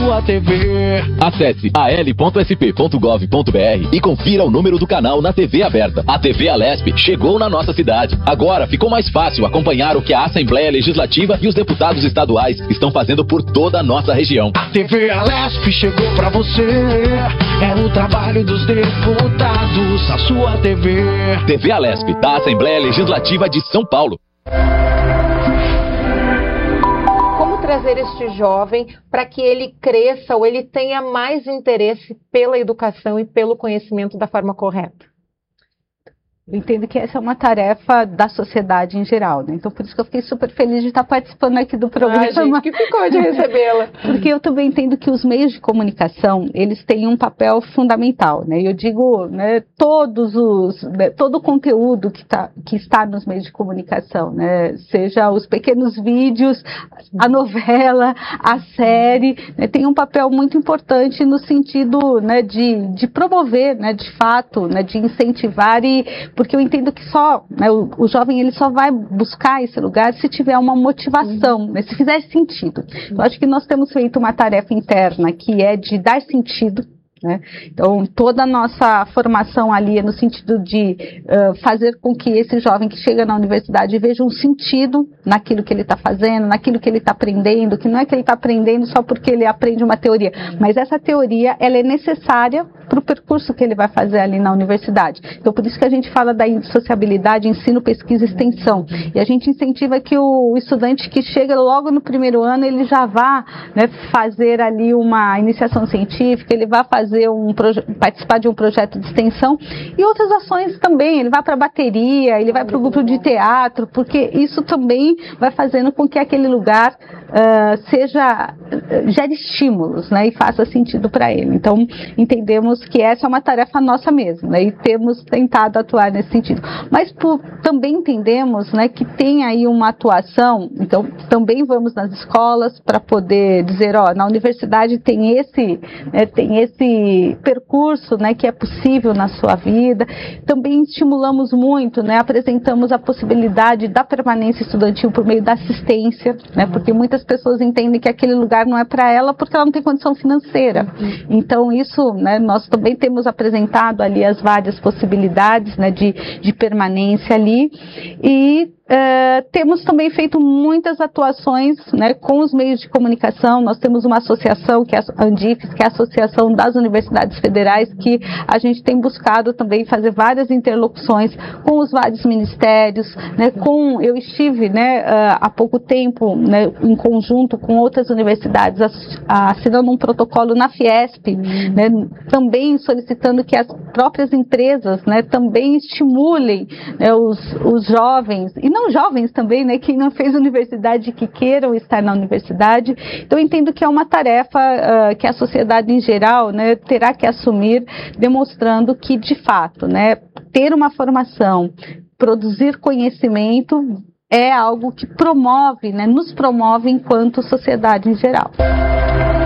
sua TV. Acesse al.sp.gov.br e confira o número do canal na TV aberta. A TV Alesp chegou na nossa cidade. Agora ficou mais fácil acompanhar o que a Assembleia Legislativa e os deputados estaduais estão fazendo por toda a nossa região. A TV Alesp chegou pra você. É o trabalho dos deputados, a sua TV. TV Alesp, da Assembleia Legislativa de São Paulo. Como trazer este jovem para que ele cresça ou ele tenha mais interesse pela educação e pelo conhecimento da forma correta? Eu entendo que essa é uma tarefa da sociedade em geral, né? Então, por isso que eu fiquei super feliz de estar participando aqui do programa. Gente, que ficou de recebê-la. Porque eu também entendo que os meios de comunicação, eles têm um papel fundamental, né? Eu digo, né, todo o conteúdo que está nos meios de comunicação, né? Seja os pequenos vídeos, a novela, a série, né, tem um papel muito importante no sentido, né, de promover, né, de fato, né, de incentivar porque eu entendo que né, o jovem ele só vai buscar esse lugar se tiver uma motivação, né, se fizer sentido. Eu acho que nós temos feito uma tarefa interna que é de dar sentido, né? Então, toda a nossa formação ali é no sentido de fazer com que esse jovem que chega na universidade veja um sentido naquilo que ele está fazendo, naquilo que ele está aprendendo, que não é que ele está aprendendo só porque ele aprende uma teoria, mas essa teoria ela é necessária para o percurso que ele vai fazer ali na universidade. Então, por isso que a gente fala da sociabilidade, ensino, pesquisa e extensão. E a gente incentiva que o estudante que chega logo no primeiro ano, ele já vá, né, fazer ali uma iniciação científica, ele vai participar de um projeto de extensão e outras ações também. Ele vai para a bateria, ele vai para o grupo de teatro, porque isso também vai fazendo com que aquele lugar gere estímulos, né, e faça sentido para ele. Então, entendemos que essa é uma tarefa nossa mesmo, né, e temos tentado atuar nesse sentido. Mas também entendemos, né, que tem aí uma atuação, então também vamos nas escolas para poder dizer, na universidade tem esse percurso, né, que é possível na sua vida. Também estimulamos muito, né, apresentamos a possibilidade da permanência estudantil por meio da assistência, né, porque muitas pessoas entendem que aquele lugar não é para ela porque ela não tem condição financeira. Então isso, né, nós também temos apresentado ali as várias possibilidades, né, de permanência ali e temos também feito muitas atuações, né, com os meios de comunicação. Nós temos uma associação, que é a Andifes, que é a Associação das Universidades Federais, que a gente tem buscado também fazer várias interlocuções com os vários ministérios, né, eu estive, né, há pouco tempo, né, em conjunto com outras universidades, assinando um protocolo na Fiesp, né, também solicitando que as próprias empresas, né, também estimulem, né, os jovens, e não jovens também, né, que não fez universidade, que queiram estar na universidade. Então, eu entendo que é uma tarefa que a sociedade em geral, né, terá que assumir, demonstrando que, de fato, né, ter uma formação, produzir conhecimento é algo que promove, né, nos promove enquanto sociedade em geral.